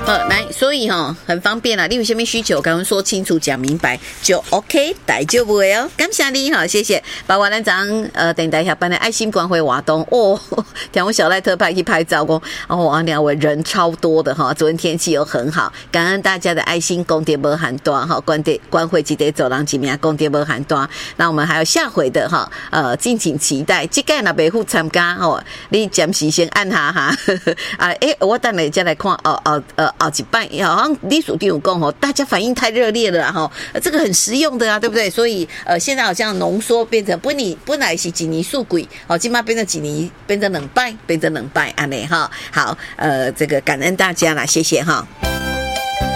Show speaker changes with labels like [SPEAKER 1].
[SPEAKER 1] 来，所以很方便啦。你有什么需求，跟我们说清楚、讲明白就 OK， 大丈夫的哦。感谢你哈，谢谢。包括咱电台下班的爱心关怀活动哦，听我小赖特派去拍照过哦，两位人超多的哈。昨天天气又很好，感恩大家的爱心，功德无限大哈。关会记得走廊几名功德无限大。那我们还有下回的哈，敬请期待。这个若袂赴参加哦，你暂时先按下哈。我等下再来看后一摆，好像李署长有讲大家反应太热烈了哈，这个很实用的啊，对不对？所以现在好像浓缩变成本来是一年四季，今嘛变成一年变成2摆，变成2摆安尼哈。好，这个感恩大家啦，谢谢哈。